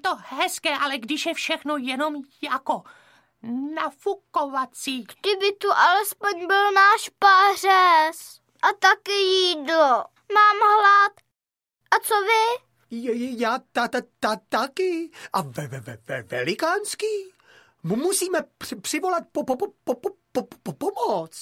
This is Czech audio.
to hezké, ale když je všechno jenom jako nafukovací. Kdyby tu alespoň byl náš pářez a taky jídlo. Mám hlad. A co vy? Já taky. A velikánský. Musíme přivolat pomoc.